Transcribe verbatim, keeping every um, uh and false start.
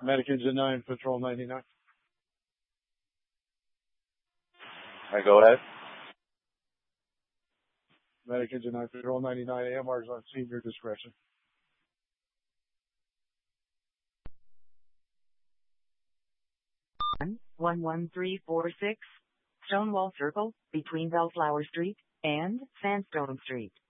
Medic Engine nine, Patrol ninety-nine. All right, go ahead. Medic Engine nine, Patrol ninety-nine, A M Rs on scene, your discretion. one one three four six, Stonewall Circle, between Bellflower Street and Sandstone Street.